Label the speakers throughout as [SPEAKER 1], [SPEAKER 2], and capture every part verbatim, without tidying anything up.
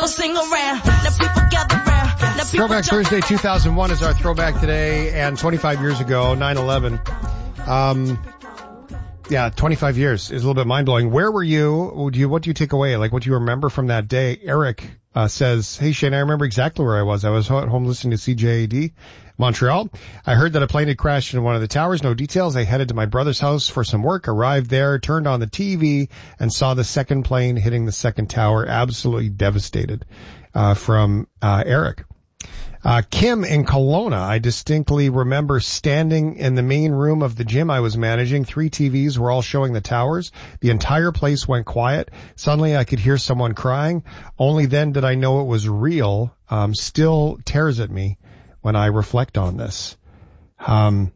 [SPEAKER 1] people sing around. Now people gather around. Now people
[SPEAKER 2] Throwback Thursday two thousand one is our throwback today, and twenty-five years ago, nine eleven. Um, yeah, twenty-five years is a little bit mind-blowing. Where were you? What do you, what do you take away? Like, what do you remember from that day? Eric uh, says, hey, Shane, I remember exactly where I was. I was at home listening to C J A D, Montreal. I heard that a plane had crashed in one of the towers. No details. I headed to my brother's house for some work, arrived there, turned on the T V, and saw the second plane hitting the second tower. Absolutely devastated. Uh, from uh, Eric. Uh, Kim in Kelowna, I distinctly remember standing in the main room of the gym I was managing. Three T Vs were all showing the towers. The entire place went quiet. Suddenly I could hear someone crying. Only then did I know it was real. Um, still tears at me when I reflect on this. Um,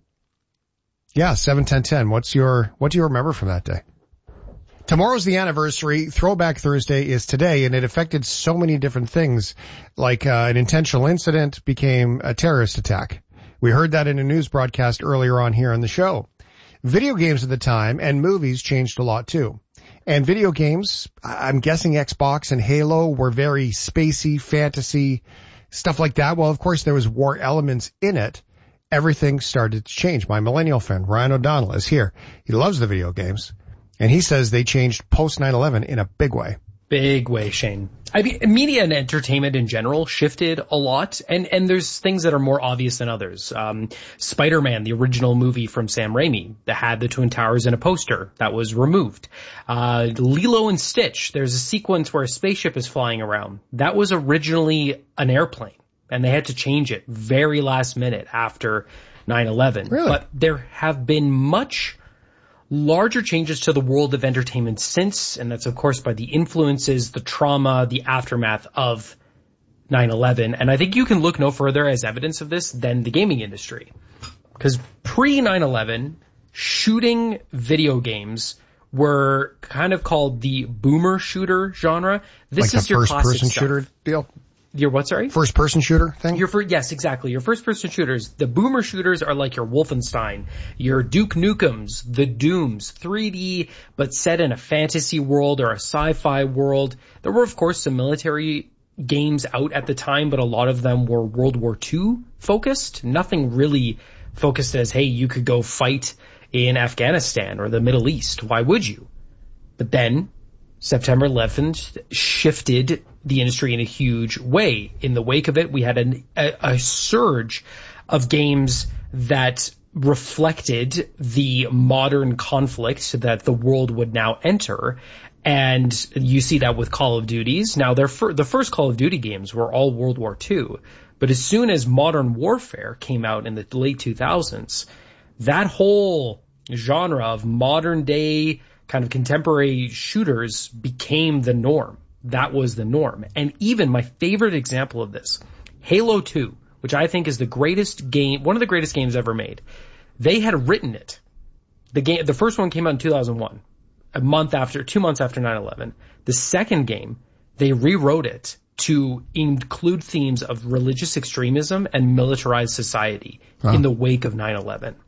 [SPEAKER 2] yeah, seven ten ten. What's your, what do you remember from that day? Tomorrow's the anniversary. Throwback Thursday is today, and it affected so many different things, like uh, an intentional incident became a terrorist attack. We heard that in a news broadcast earlier on here on the show. Video games at the time and movies changed a lot too. And video games, I'm guessing Xbox and Halo were very spacey, fantasy, stuff like that. Well, of course, there was war elements in it. Everything started to change. My millennial friend, Ryan O'Donnell, is here. He loves the video games. And he says they changed post nine eleven in a big way.
[SPEAKER 3] Big way, Shane. I mean, media and entertainment in general shifted a lot, and, and there's things that are more obvious than others. Um, Spider-Man, the original movie from Sam Raimi, that had the Twin Towers in a poster, that was removed. Uh, Lilo and Stitch, there's a sequence where a spaceship is flying around. That was originally an airplane, and they had to change it very last minute after nine eleven.
[SPEAKER 2] Really?
[SPEAKER 3] But there have been much larger changes to the world of entertainment since, and that's of course by the influences, the trauma, the aftermath of nine eleven. And I think you can look no further as evidence of this than the gaming industry. Because pre nine eleven, shooting video games were kind of called the boomer shooter genre. This
[SPEAKER 2] like
[SPEAKER 3] is
[SPEAKER 2] the
[SPEAKER 3] your
[SPEAKER 2] first
[SPEAKER 3] classic
[SPEAKER 2] person
[SPEAKER 3] stuff.
[SPEAKER 2] shooter deal?
[SPEAKER 3] Your what, sorry?
[SPEAKER 2] First person shooter thing?
[SPEAKER 3] Your first, yes, exactly. Your first person shooters. The boomer shooters are like your Wolfenstein, your Duke Nukems, the Dooms, three D, but set in a fantasy world or a sci-fi world. There were, of course, some military games out at the time, but a lot of them were World War Two focused. Nothing really focused as, hey, you could go fight in Afghanistan or the Middle East. Why would you? But then September eleventh shifted the industry in a huge way. In the wake of it, we had an, a, a surge of games that reflected the modern conflict that the world would now enter. And you see that with Call of Duties. Now, their fir- the first Call of Duty games were all World War Two. But as soon as Modern Warfare came out in the late two thousands, that whole genre of modern day kind of contemporary shooters became the norm. That was the norm. And even my favorite example of this, Halo two, which I think is the greatest game, one of the greatest games ever made. They had written it. The game, the first one came out in two thousand one, a month after, two months after nine eleven. The second game, they rewrote it to include themes of religious extremism and militarized society huh. in the wake of nine eleven.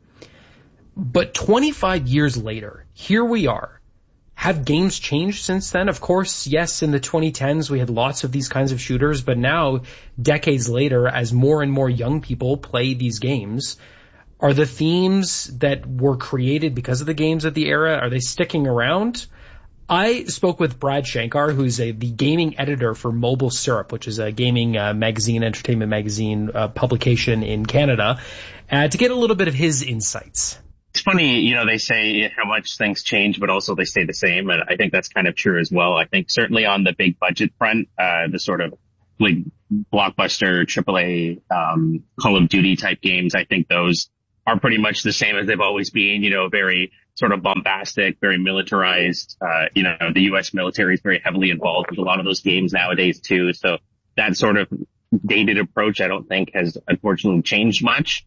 [SPEAKER 3] But twenty-five years later, here we are. Have games changed since then? Of course, yes, in the twenty tens we had lots of these kinds of shooters, but now, decades later, as more and more young people play these games, are the themes that were created because of the games of the era, are they sticking around? I spoke with Brad Shankar, who's a, the gaming editor for Mobile Syrup, which is a gaming uh, magazine, entertainment magazine uh, publication in Canada, uh, to get a little bit of his insights.
[SPEAKER 4] It's funny, you know, they say how much things change, but also they stay the same. And I think that's kind of true as well. I think certainly on the big budget front, uh, the sort of like blockbuster, triple A, um, Call of Duty type games, I think those are pretty much the same as they've always been, you know, very sort of bombastic, very militarized. Uh, you know, the U S military is very heavily involved with a lot of those games nowadays too. So that sort of dated approach, I don't think has unfortunately changed much.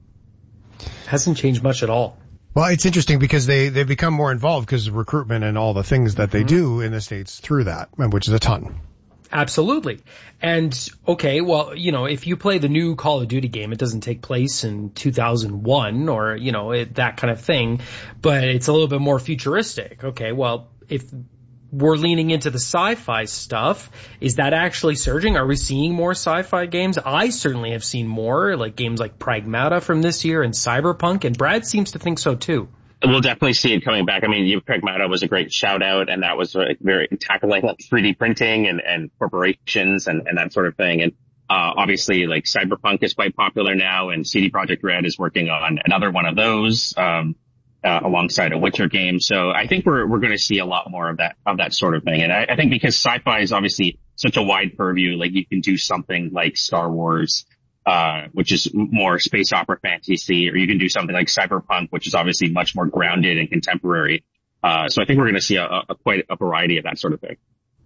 [SPEAKER 3] Hasn't changed much at all.
[SPEAKER 2] Well, it's interesting because they, they've become more involved because of recruitment and all the things that they mm-hmm. do in the States through that, which is a ton.
[SPEAKER 3] Absolutely. And, okay, well, you know, if you play the new Call of Duty game, it doesn't take place in two thousand one or, you know, it, that kind of thing, but it's a little bit more futuristic. Okay, well, if we're leaning into the sci-fi stuff. Is that actually surging? Are we seeing more sci-fi games? I certainly have seen more, like games like Pragmata from this year and Cyberpunk, and Brad seems to think so too.
[SPEAKER 4] We'll definitely see it coming back. I mean, you, Pragmata was a great shout out, and that was like very tackling like three D printing and, and corporations and, and that sort of thing. And uh, obviously, like Cyberpunk is quite popular now, and C D Projekt Red is working on another one of those um, uh, alongside a Witcher game. So I think we're we're going to see a lot more of that of that sort of thing. And I, I think because sci-fi is obviously such a wide purview, like you can do something like Star Wars, Uh, which is more space opera fantasy, or you can do something like Cyberpunk, which is obviously much more grounded and contemporary. Uh, so I think we're going to see a, a quite a variety of that sort of thing.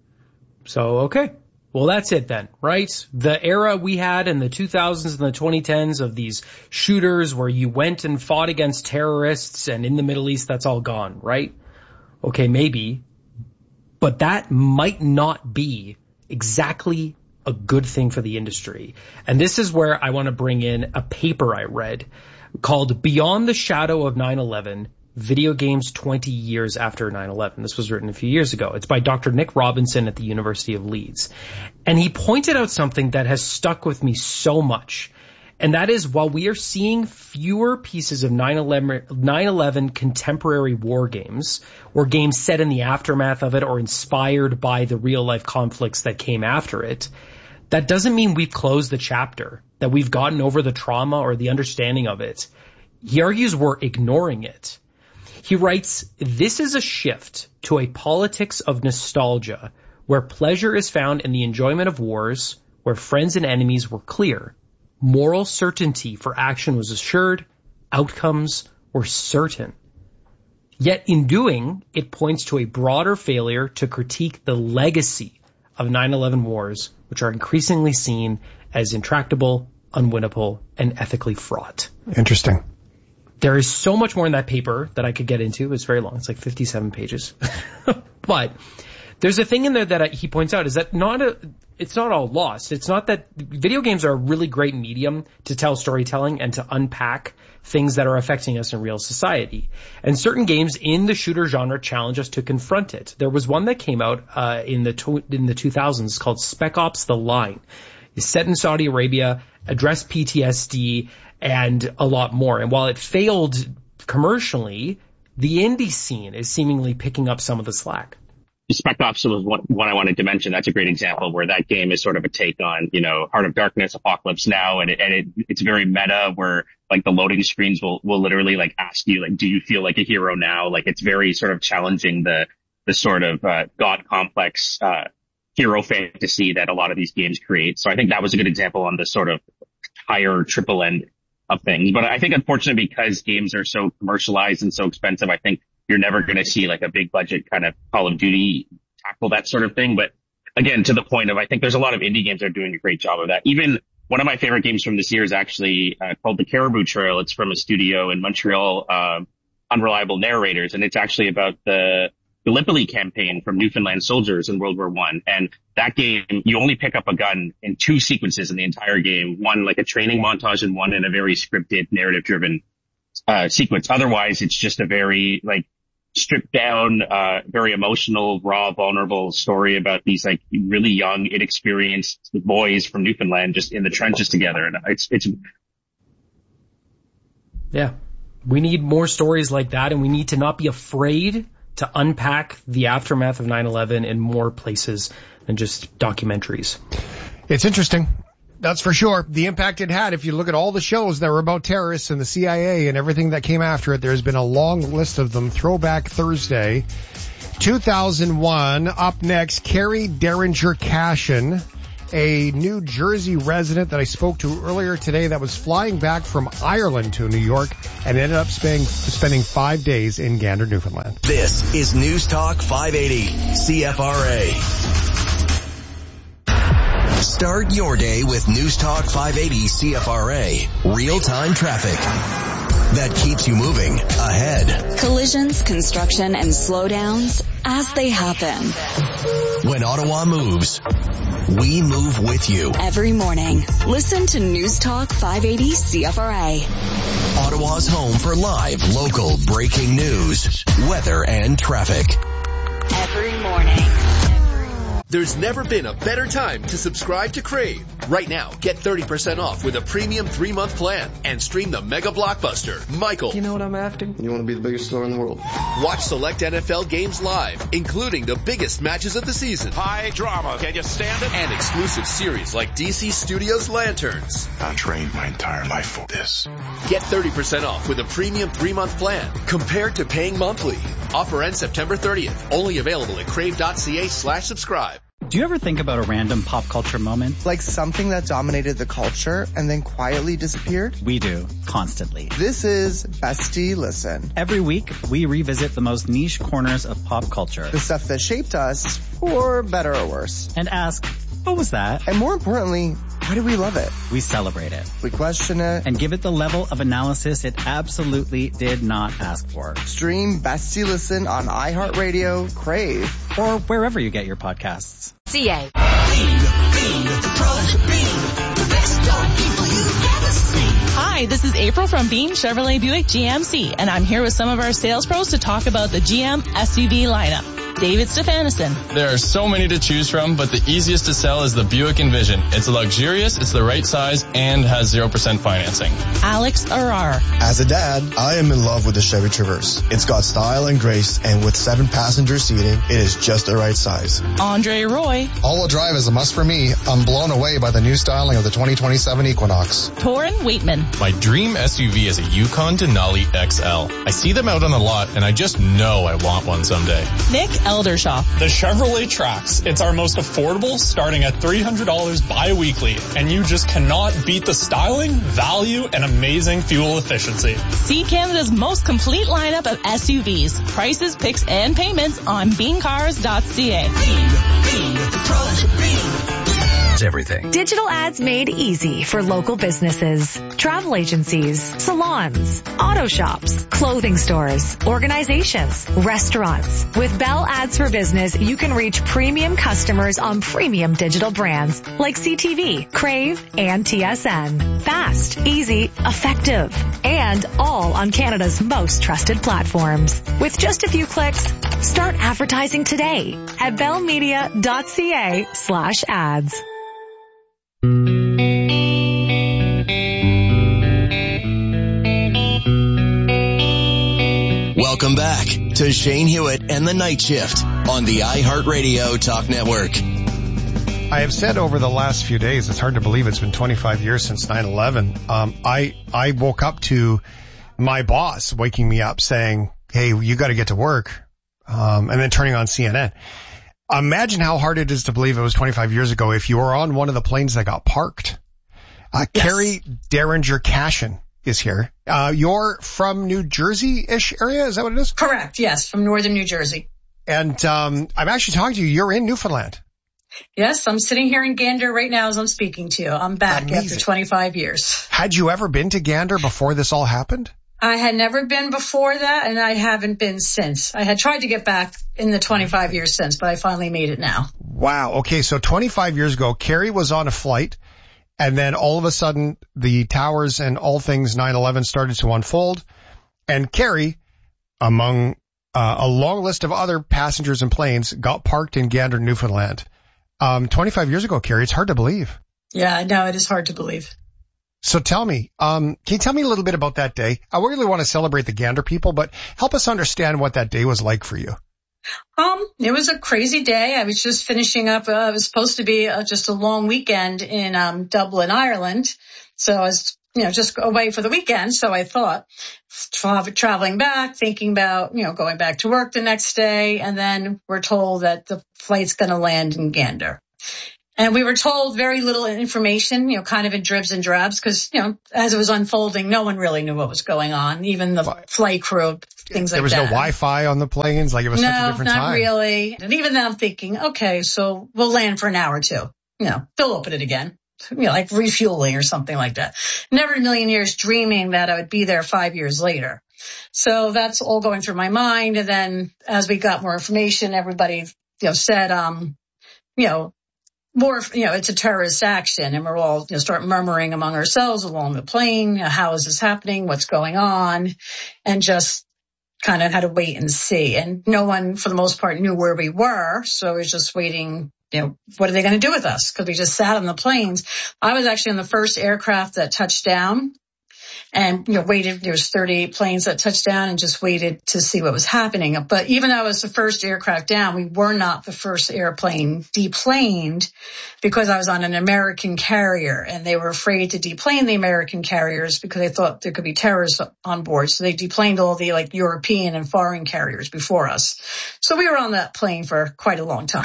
[SPEAKER 3] So, okay. Well, that's it then, right? The era we had in the two thousands and the twenty tens of these shooters where you went and fought against terrorists and in the Middle East, that's all gone, right? Okay, maybe. But that might not be exactly a good thing for the industry. And this is where I want to bring in a paper I read called Beyond the Shadow of nine eleven, Video Games twenty years After nine eleven. This was written a few years ago. It's by Doctor Nick Robinson at the University of Leeds. And he pointed out something that has stuck with me so much. And that is, while we are seeing fewer pieces of nine eleven contemporary war games, or games set in the aftermath of it or inspired by the real-life conflicts that came after it, that doesn't mean we've closed the chapter, that we've gotten over the trauma or the understanding of it. He argues we're ignoring it. He writes, "This is a shift to a politics of nostalgia, where pleasure is found in the enjoyment of wars, where friends and enemies were clear. Moral certainty for action was assured, outcomes were certain. Yet in doing, it points to a broader failure to critique the legacy of nine eleven wars, which are increasingly seen as intractable, unwinnable, and ethically fraught."
[SPEAKER 2] Interesting.
[SPEAKER 3] There is so much more in that paper that I could get into. It's very long. It's like fifty-seven pages. But there's a thing in there that I, he points out is that not a, it's not all lost. It's not that video games are a really great medium to tell storytelling and to unpack things that are affecting us in real society. And certain games in the shooter genre challenge us to confront it. There was one that came out uh, in the to- in the two thousands called Spec Ops: The Line. It's set in Saudi Arabia, addressed P T S D, and a lot more. And while it failed commercially, the indie scene is seemingly picking up some of the slack.
[SPEAKER 4] Spec Ops was one, one I wanted to mention. That's a great example where that game is sort of a take on, you know, Heart of Darkness, Apocalypse Now, and it, and it, it's very meta where like the loading screens will, will literally like ask you, like, do you feel like a hero now? Like it's very sort of challenging the, the sort of, uh, God complex, uh, hero fantasy that a lot of these games create. So I think that was a good example on the sort of higher triple end of things. But I think unfortunately because games are so commercialized and so expensive, I think you're never going to see like a big budget kind of Call of Duty tackle that sort of thing. But again, to the point of, I think there's a lot of indie games that are doing a great job of that. Even one of my favorite games from this year is actually uh, called The Caribou Trail. It's from a studio in Montreal, uh, Unreliable Narrators. And it's actually about the Gallipoli campaign from Newfoundland soldiers in World War One. And that game, you only pick up a gun in two sequences in the entire game. One like a training montage and one in a very scripted, narrative driven uh sequence. Otherwise, it's just a very like stripped down, uh, very emotional, raw, vulnerable story about these like really young, inexperienced boys from Newfoundland just in the trenches together. And it's, it's.
[SPEAKER 3] Yeah. We need more stories like that, and we need to not be afraid to unpack the aftermath of nine eleven in more places than just documentaries.
[SPEAKER 2] It's interesting. That's for sure. The impact it had, if you look at all the shows that were about terrorists and the C I A and everything that came after it, there's been a long list of them. Throwback Thursday, two thousand one. Up next, Carrie Derringer Cashin, a New Jersey resident that I spoke to earlier today that was flying back from Ireland to New York and ended up spending, spending five days in Gander, Newfoundland.
[SPEAKER 5] This is News Talk five eighty C F R A. Start your day with News Talk five eighty C F R A. Real-time traffic that keeps you moving ahead.
[SPEAKER 6] Collisions, construction, and slowdowns as they happen.
[SPEAKER 5] When Ottawa moves, we move with you.
[SPEAKER 6] Every morning, listen to News Talk five eighty C F R A.
[SPEAKER 5] Ottawa's home for live, local, breaking news, weather, and traffic.
[SPEAKER 6] Every morning. morning.
[SPEAKER 7] There's never been a better time to subscribe to Crave. Right now, get thirty percent off with a premium three-month plan and stream the mega blockbuster, Michael.
[SPEAKER 8] You know what I'm after? You want to be the biggest star in the world.
[SPEAKER 7] Watch select N F L games live, including the biggest matches of the season.
[SPEAKER 9] High drama. Can you stand it?
[SPEAKER 7] And exclusive series like D C Studios Lanterns.
[SPEAKER 9] I trained my entire life for this.
[SPEAKER 7] Get thirty percent off with a premium three-month plan compared to paying monthly. Offer ends September thirtieth. Only available at crave.ca slash subscribe.
[SPEAKER 10] Do you ever think about a random pop culture moment?
[SPEAKER 11] Like something that dominated the culture and then quietly disappeared?
[SPEAKER 10] We do, constantly.
[SPEAKER 11] This is Bestie Listen.
[SPEAKER 10] Every week, we revisit the most niche corners of pop culture.
[SPEAKER 11] The stuff that shaped us, for better or worse.
[SPEAKER 10] And ask, what was that?
[SPEAKER 11] And more importantly, why do we love it?
[SPEAKER 10] We celebrate it.
[SPEAKER 11] We question it.
[SPEAKER 10] And give it the level of analysis it absolutely did not ask for.
[SPEAKER 11] Stream Bestie Listen on iHeartRadio, Crave,
[SPEAKER 10] or wherever you get your podcasts.
[SPEAKER 6] C A.
[SPEAKER 12] Hi, this is April from Beam Chevrolet Buick G M C, and I'm here with some of our sales pros to talk about the G M S U V lineup. David Stefanison.
[SPEAKER 13] There are so many to choose from, but the easiest to sell is the Buick Envision. It's luxurious, it's the right size, and has zero percent financing.
[SPEAKER 12] Alex Arar.
[SPEAKER 14] As a dad, I am in love with the Chevy Traverse. It's got style and grace, and with seven passenger seating, it is just the right size.
[SPEAKER 12] Andre Roy.
[SPEAKER 14] All-wheel drive is a must for me. I'm blown away by the new styling of the twenty twenty-seven Equinox.
[SPEAKER 12] Torin Waitman.
[SPEAKER 13] My dream S U V is a Yukon Denali X L. I see them out on the lot, and I just know I want one someday.
[SPEAKER 12] Nick Eldershaw.
[SPEAKER 15] The Chevrolet Trax. It's our most affordable, starting at three hundred dollars bi-weekly, and you just cannot beat the styling, value, and amazing fuel efficiency.
[SPEAKER 12] See Canada's most complete lineup of S U Vs. Prices, picks, and payments on bean cars dot c a.
[SPEAKER 5] Beam, Beam, the pros at Beam. Everything.
[SPEAKER 16] Digital ads made easy for local businesses, travel agencies, salons, auto shops, clothing stores, organizations, restaurants. With Bell Ads for Business, you can reach premium customers on premium digital brands like C T V, Crave, and T S N. Fast, easy, effective, and all on Canada's most trusted platforms. With just a few clicks, start advertising today at bellmedia.ca slash ads.
[SPEAKER 5] Welcome back to Shane Hewitt and the Night Shift on the iHeartRadio Talk Network.
[SPEAKER 2] I have said over the last few days, it's hard to believe it's been twenty-five years since nine eleven. Um, I, I woke up to my boss waking me up saying, hey, you got to get to work. Um, and then turning on C N N. Imagine how hard it is to believe it was twenty-five years ago if you were on one of the planes that got parked. Uh, yes. Carrie Derringer-Cashin is here. Uh, you're from New Jersey-ish area? Is that what it is?
[SPEAKER 17] Correct. Yes. From northern New Jersey.
[SPEAKER 2] And, um, I'm actually talking to you. You're in Newfoundland.
[SPEAKER 17] Yes. I'm sitting here in Gander right now as I'm speaking to you. I'm back Amazing. After twenty-five years.
[SPEAKER 2] Had you ever been to Gander before this all happened?
[SPEAKER 17] I had never been before that, and I haven't been since. I had tried to get back in the twenty-five years since, but I finally made it now.
[SPEAKER 2] Wow. Okay. So twenty-five years ago, Carrie was on a flight. And then all of a sudden, the towers and all things nine eleven started to unfold. And Carrie, among uh, a long list of other passengers and planes, got parked in Gander, Newfoundland. Um, twenty-five years ago, Carrie, it's hard to believe.
[SPEAKER 17] Yeah, no, it is hard to believe.
[SPEAKER 2] So tell me, um, can you tell me a little bit about that day? I really want to celebrate the Gander people, but help us understand what that day was like for you.
[SPEAKER 17] Um, it was a crazy day. I was just finishing up. Uh, it was supposed to be uh, just a long weekend in um, Dublin, Ireland. So I was, you know, just away for the weekend. So I thought tra- traveling back, thinking about, you know, going back to work the next day. And then we're told that the flight's going to land in Gander. And we were told very little information, you know, kind of in dribs and drabs, because, you know, as it was unfolding, no one really knew what was going on, even the flight crew, things like that.
[SPEAKER 2] There was no Wi-Fi on the planes, like it was
[SPEAKER 17] no,
[SPEAKER 2] such a different time.
[SPEAKER 17] No, not really. And even then I'm thinking, okay, so we'll land for an hour or two. You know, they'll open it again, you know, like refueling or something like that. Never in a million years dreaming that I would be there five years later. So that's all going through my mind. And then as we got more information, everybody, you know, said, um, you know, more, you know, it's a terrorist action, and we're all, you know, start murmuring among ourselves along the plane. You know, how is this happening? What's going on? And just kind of had to wait and see. And no one, for the most part, knew where we were. So it was just waiting, you know, what are they going to do with us? Because we just sat on the planes. I was actually on the first aircraft that touched down. And, you know, waited, there was thirty-eight planes that touched down and just waited to see what was happening. But even though it was the first aircraft down, we were not the first airplane deplaned because I was on an American carrier and they were afraid to deplane the American carriers because they thought there could be terrorists on board. So they deplaned all the like European and foreign carriers before us. So we were on that plane for quite a long time.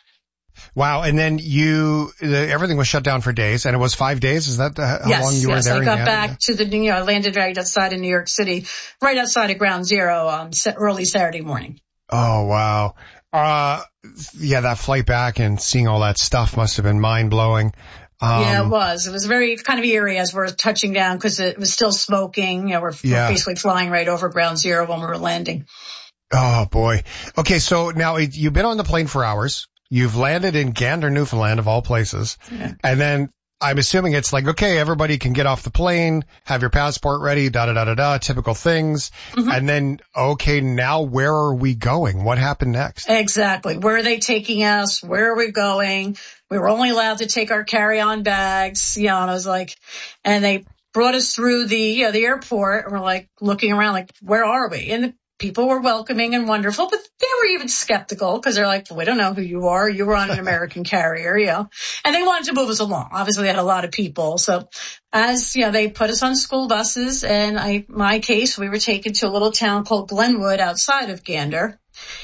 [SPEAKER 2] Wow. And then you, the, everything was shut down for days, and it was five days. Is that the, how
[SPEAKER 17] yes,
[SPEAKER 2] long you
[SPEAKER 17] yes.
[SPEAKER 2] were there?
[SPEAKER 17] I got
[SPEAKER 2] yeah,
[SPEAKER 17] back
[SPEAKER 2] yeah.
[SPEAKER 17] to the, you know, I landed right outside of New York City, right outside of Ground Zero on early Saturday morning.
[SPEAKER 2] Oh, wow. Uh, yeah, that flight back and seeing all that stuff must have been mind blowing. Um,
[SPEAKER 17] yeah, it was. It was very kind of eerie as we're touching down because it was still smoking. You know, we're,
[SPEAKER 2] yeah.
[SPEAKER 17] we're basically flying right over Ground Zero when we were landing.
[SPEAKER 2] Oh, boy. Okay, so now you've been on the plane for hours. You've landed in Gander, Newfoundland, of all places. Yeah. And then I'm assuming it's like, okay, everybody can get off the plane, have your passport ready, da-da-da-da-da, typical things. Mm-hmm. And then, okay, now where are we going? What happened next?
[SPEAKER 17] Exactly. Where are they taking us? Where are we going? We were only allowed to take our carry-on bags. You know, and I was like, and they brought us through the, you know, the airport, and we're like looking around like, where are we? And the people were welcoming and wonderful, but they were even skeptical because they're like, well, we don't know who you are. You were on an American carrier, you know, and they wanted to move us along. Obviously, they had a lot of people. So as, you know, they put us on school buses, and I, my case, we were taken to a little town called Glenwood outside of Gander.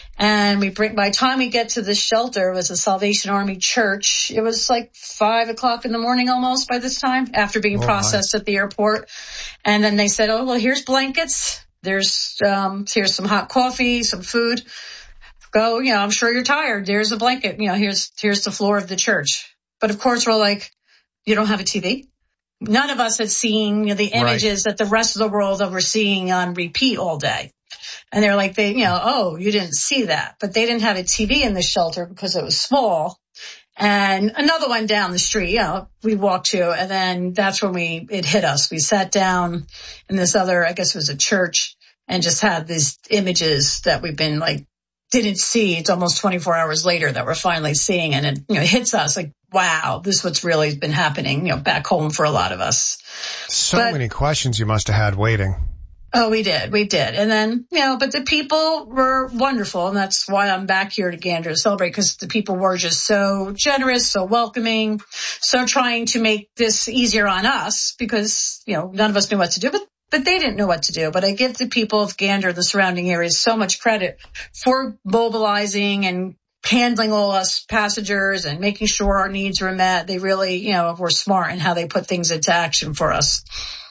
[SPEAKER 17] And we bring, by the time we get to the shelter, it was a Salvation Army church. It was like five o'clock in the morning almost by this time after being oh, processed my. at the airport. And then they said, oh, well, here's blankets. There's, um, here's some hot coffee, some food. Go, you know, I'm sure you're tired. There's a blanket. You know, here's, here's the floor of the church. But of course, we're like, you don't have a T V? None of us had seen, you know, the images right. that the rest of the world that we're seeing on repeat all day. And they're like, they, you know, oh, you didn't see that. But they didn't have a T V in the shelter because it was small. And another one down the street, you know, we walked to, and then that's when we, it hit us. We sat down in this other, I guess it was a church, and just had these images that we've been like, didn't see. It's almost twenty-four hours later that we're finally seeing, and it, you know, it hits us like, wow, this is what's really been happening, you know, back home for a lot of us.
[SPEAKER 2] So
[SPEAKER 17] but,
[SPEAKER 2] many questions you must have had waiting.
[SPEAKER 17] Oh, we did. We did. And then, you know, but the people were wonderful. And that's why I'm back here to Gander to celebrate, because the people were just so generous, so welcoming, so trying to make this easier on us because, you know, none of us knew what to do, but, but they didn't know what to do. But I give the people of Gander, the surrounding areas, so much credit for mobilizing and handling all us passengers and making sure our needs were met. They really, you know, were smart in how they put things into action for us.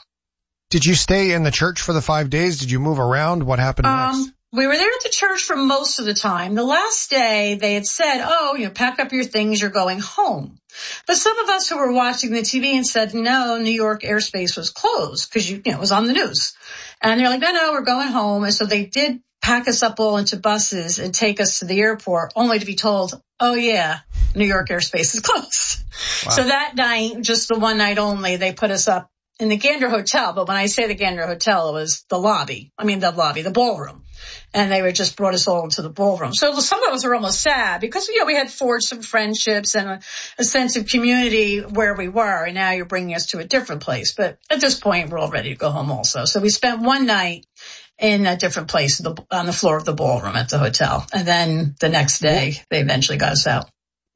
[SPEAKER 2] Did you stay in the church for the five days? Did you move around? What happened
[SPEAKER 17] um,
[SPEAKER 2] next?
[SPEAKER 17] We were there at the church for most of the time. The last day, they had said, oh, you know, pack up your things, you're going home. But some of us who were watching the T V and said, no, New York airspace was closed because, you, you know, it was on the news. And they're like, no, no, we're going home. And so they did pack us up all into buses and take us to the airport, only to be told, oh, yeah, New York airspace is closed. Wow. So that night, just the one night only, they put us up in the Gander Hotel. But when I say the Gander Hotel, it was the lobby. I mean, the lobby, the ballroom. And they were just brought us all into the ballroom. So some of us were almost sad because, you know, we had forged some friendships and a, a sense of community where we were. And now you're bringing us to a different place. But at this point, we're all ready to go home also. So we spent one night in a different place on the floor of the ballroom at the hotel. And then the next day, they eventually got us out.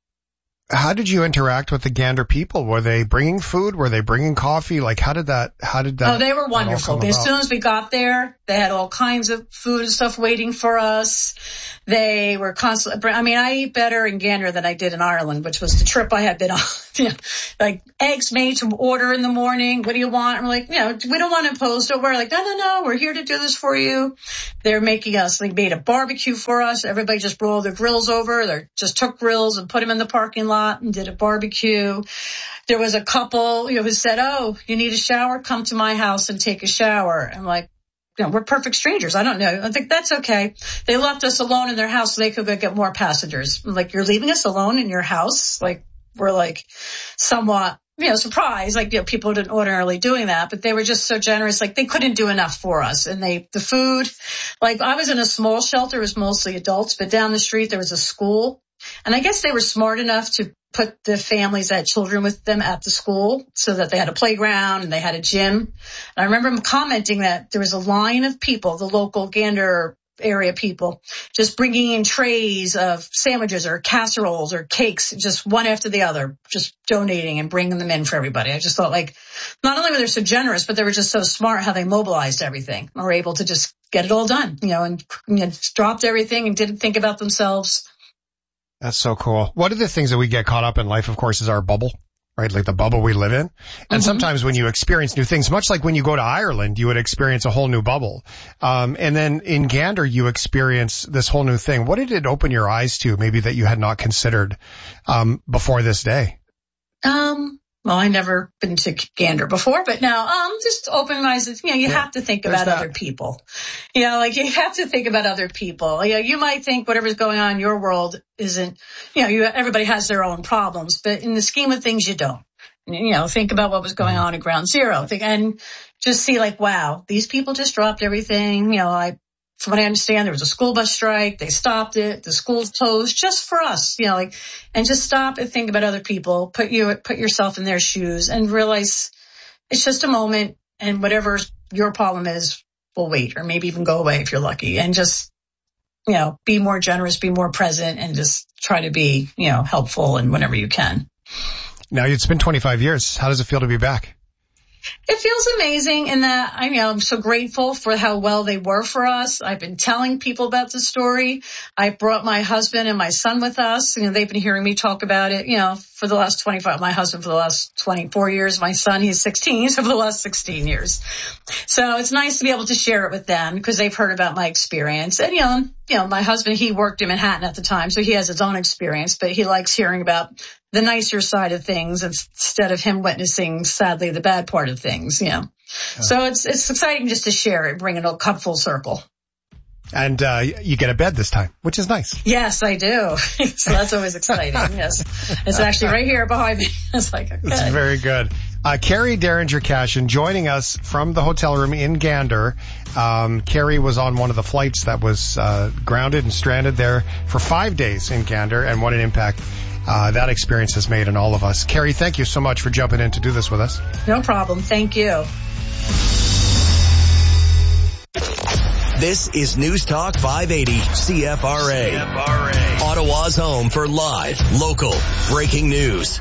[SPEAKER 2] How did you interact with the Gander people? Were they bringing food? Were they bringing coffee? Like, how did that, how did that?
[SPEAKER 17] Oh, they were wonderful. As soon as we got there, they had all kinds of food and stuff waiting for us. They were constantly, I mean, I eat better in Gander than I did in Ireland, which was the trip I had been on. You know, like eggs made to order in the morning. What do you want? I'm like, you know, we don't want to impose. Don't worry. Like, no, no, no. We're here to do this for you. They're making us, they made a barbecue for us. Everybody just rolled their grills over. They just took grills and put them in the parking lot and did a barbecue. There was a couple, you know, who said, oh, you need a shower? Come to my house and take a shower. I'm like, you know, we're perfect strangers. I don't know. I think that's okay. They left us alone in their house so they could go get more passengers. I'm like, you're leaving us alone in your house? Like, we're like somewhat you know, surprised. Like, you know, people didn't ordinarily doing that, but they were just so generous. Like, they couldn't do enough for us. And they, the food, like, I was in a small shelter. It was mostly adults, but down the street there was a school. And I guess they were smart enough to put the families that had children with them at the school so that they had a playground and they had a gym. And I remember them commenting that there was a line of people, the local Gander area people, just bringing in trays of sandwiches or casseroles or cakes, just one after the other, just donating and bringing them in for everybody. I just thought, like, not only were they so generous, but they were just so smart how they mobilized everything and were able to just get it all done, you know, and you know, dropped everything and didn't think about themselves.
[SPEAKER 2] That's so cool. One of the things that we get caught up in life, of course, is our bubble, right? Like the bubble we live in. And mm-hmm. sometimes when you experience new things, much like when you go to Ireland, you would experience a whole new bubble. Um, and then in Gander, you experience this whole new thing. What did it open your eyes to, maybe that you had not considered um, before this day? Um.
[SPEAKER 17] Well, I never been to Gander before, but now, um, just open my eyes. You know, you yeah, have to think about that. Other people. You know, like you have to think about other people. You know, you might think whatever's going on in your world isn't, you know, you, everybody has their own problems, but in the scheme of things, you don't. You know, think about what was going on at Ground Zero and just see like, wow, these people just dropped everything. You know, I, from what I understand, there was a school bus strike. They stopped it. The school's closed just for us, you know, like, and just stop and think about other people, put you, put yourself in their shoes and realize it's just a moment and whatever your problem is will wait or maybe even go away if you're lucky and just, you know, be more generous, be more present and just try to be, you know, helpful and whenever you can.
[SPEAKER 2] Now it's been twenty-five years. How does it feel to be back?
[SPEAKER 17] It feels amazing in that I, you know, I'm so grateful for how well they were for us. I've been telling people about the story. I brought my husband and my son with us. You know, they've been hearing me talk about it, you know, for the last twenty-five, my husband for the last twenty-four years, my son, he's sixteen, so for the last sixteen years. So it's nice to be able to share it with them because they've heard about my experience. And, you know, you know, my husband, he worked in Manhattan at the time, so he has his own experience, but he likes hearing about the nicer side of things instead of him witnessing, sadly, the bad part of things, you know. Yeah. So it's it's exciting just to share it, bring it all come full circle.
[SPEAKER 2] And uh you get a bed this time, which is nice.
[SPEAKER 17] Yes, I do. So that's always exciting. Yes. It's actually right here behind me. It's like, okay.
[SPEAKER 2] It's very good. Uh, Carrie Derringer-Cashin joining us from the hotel room in Gander. Um, Carrie was on one of the flights that was uh grounded and stranded there for five days in Gander, and what an impact Uh, that experience has made on all of us. Carrie, thank you so much for jumping in to do this with us.
[SPEAKER 17] No problem. Thank you.
[SPEAKER 5] This is News Talk five eighty C F R A. C F R A. Ottawa's home for live, local, breaking news.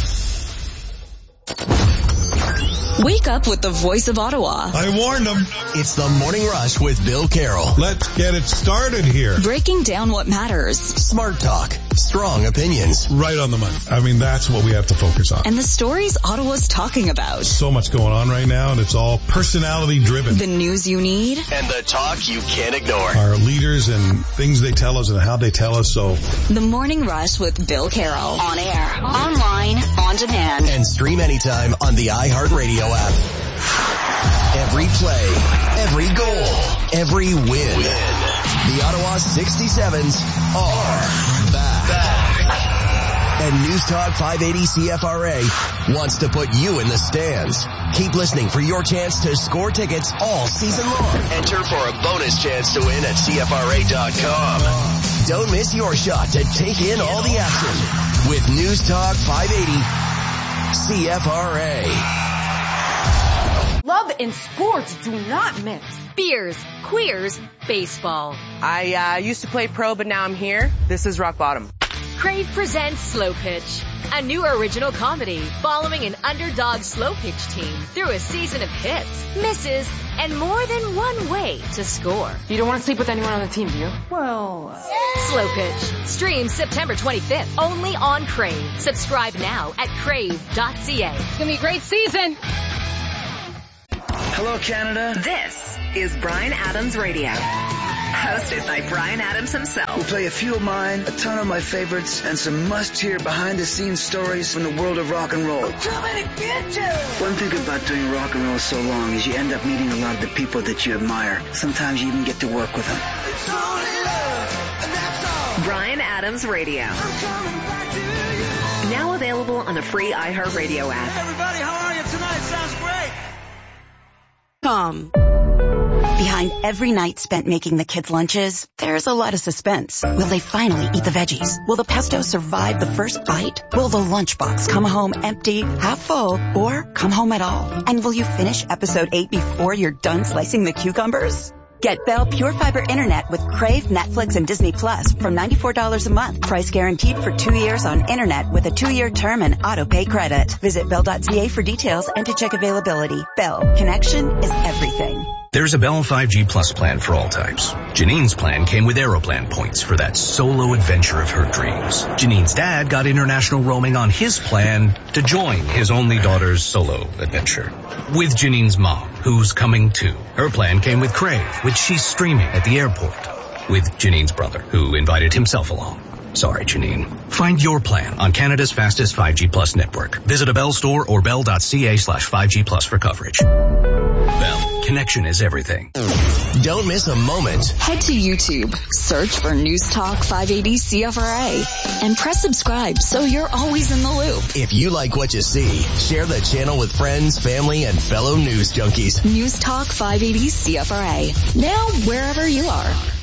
[SPEAKER 6] Wake up with the voice of Ottawa.
[SPEAKER 18] I warned them.
[SPEAKER 5] It's the Morning Rush with Bill Carroll.
[SPEAKER 18] Let's get it started here.
[SPEAKER 6] Breaking down what matters.
[SPEAKER 5] Smart talk. Strong opinions.
[SPEAKER 18] Right on the money. I mean, that's what we have to focus on.
[SPEAKER 6] And the stories Ottawa's talking about.
[SPEAKER 18] So much going on right now, and it's all personality driven.
[SPEAKER 6] The news you need.
[SPEAKER 5] And the talk you can't ignore.
[SPEAKER 18] Our leaders and things they tell us and how they tell us, so.
[SPEAKER 6] The Morning Rush with Bill Carroll. On air, online, on demand.
[SPEAKER 5] And stream anytime on the iHeartRadio app. Every play, every goal, every win. win. The Ottawa sixty-sevens are back. back. And News Talk five eighty C F R A wants to put you in the stands. Keep listening for your chance to score tickets all season long. Enter for a bonus chance to win at C F R A dot com. Don't miss your shot to take in all the action with News Talk five eighty C F R A.
[SPEAKER 19] Love and sports do not mix.
[SPEAKER 20] Beers, queers, baseball.
[SPEAKER 21] I uh, used to play pro, but now I'm here. This is rock bottom.
[SPEAKER 20] Crave presents Slow Pitch, a new original comedy following an underdog slow pitch team through a season of hits, misses, and more than one way to score.
[SPEAKER 19] You don't want to sleep with anyone on the team, do you? Well... Uh...
[SPEAKER 20] Slow Pitch. Streams September twenty-fifth, only on Crave. Subscribe now at crave dot c a.
[SPEAKER 19] It's going to be a great season.
[SPEAKER 22] Hello, Canada.
[SPEAKER 23] This is Bryan Adams Radio. Hosted by Bryan Adams himself.
[SPEAKER 22] We'll play a few of mine, a ton of my favorites, and some must-hear behind-the-scenes stories from the world of rock and roll.
[SPEAKER 23] I'm coming to get you!
[SPEAKER 22] One thing about doing rock and roll so long is you end up meeting a lot of the people that you admire. Sometimes you even get to work with them.
[SPEAKER 23] It's only love, and that's all. Bryan Adams Radio. I'm coming back to you. Now available on the free iHeartRadio app.
[SPEAKER 1] Hey everybody, how are you tonight? Sounds great.
[SPEAKER 3] Tom. Behind every night spent making the kids' lunches, there's a lot of suspense. Will they finally eat the veggies? Will the pesto survive the first bite? Will the lunchbox come home empty, half full, or come home at all? And will you finish episode eight before you're done slicing the cucumbers? Get Bell Pure Fiber Internet with Crave, Netflix, and Disney Plus from ninety-four dollars a month. Price guaranteed for two years on Internet with a two-year term and auto-pay credit. Visit bell dot c a for details and to check availability. Bell. Connection is everything.
[SPEAKER 4] There's a Bell five G Plus plan for all types. Janine's plan came with Aeroplan points for that solo adventure of her dreams. Janine's dad got international roaming on his plan to join his only daughter's solo adventure. With Janine's mom, who's coming too. Her plan came with Crave, which she's streaming at the airport. With Janine's brother, who invited himself along. Sorry, Janine. Find your plan on Canada's fastest five G Plus network. Visit a Bell store or bell dot c a slash five G plus for coverage. Bell. Connection is everything.
[SPEAKER 5] Don't miss a moment.
[SPEAKER 6] Head to YouTube, search for News Talk five eighty C F R A, and press subscribe so you're always in the loop.
[SPEAKER 5] If you like what you see, share the channel with friends, family, and fellow news junkies.
[SPEAKER 6] News Talk five eighty C F R A. Now wherever you are.